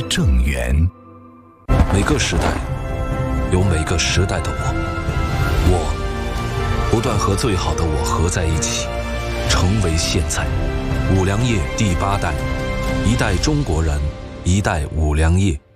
正源。 每个时代有每个时代的我不断和最好的我合在一起，成为现在。五粮液第8代，一代中国人，一代五粮液。